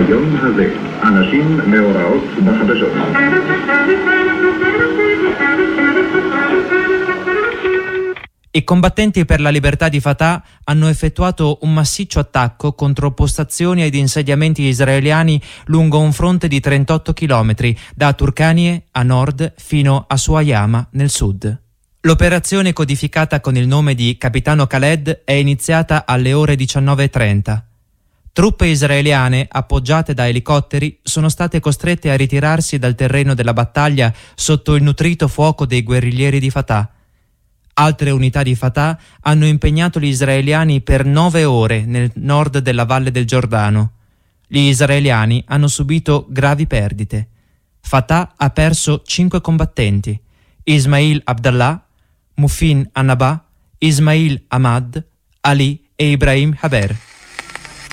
ביום הזה אנשים מאורעות בחדשות. I combattenti per la libertà di Fatah hanno effettuato un massiccio attacco contro postazioni ed insediamenti israeliani lungo un fronte di 38 chilometri, da Turkanie a nord fino a Suayama nel sud. L'operazione, codificata con il nome di Capitano Khaled, è iniziata alle ore 19:30. Truppe israeliane, appoggiate da elicotteri, sono state costrette a ritirarsi dal terreno della battaglia sotto il nutrito fuoco dei guerriglieri di Fatah. Altre unità di Fatah hanno impegnato gli israeliani per 9 ore nel nord della Valle del Giordano. Gli israeliani hanno subito gravi perdite. Fatah ha perso 5 combattenti: Ismail Abdallah, Mufin Annaba, Ismail Ahmad, Ali e Ibrahim Haber.